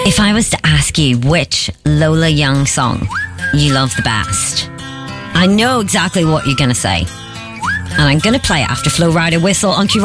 If I was to ask you which Lola Young song you love the best, I know exactly what you're going to say. And I'm going to play it after Flo Rida Whistle on Q